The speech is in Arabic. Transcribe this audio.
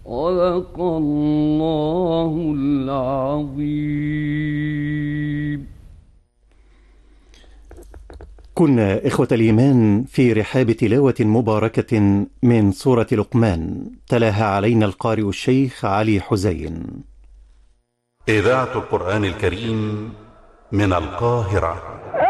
صدق الله العظيم. كنا إخوة الإيمان في رحاب تلاوة مباركة من سورة لقمان، تلاها علينا القارئ الشيخ علي حزين. إذاعة القرآن الكريم من القاهرة.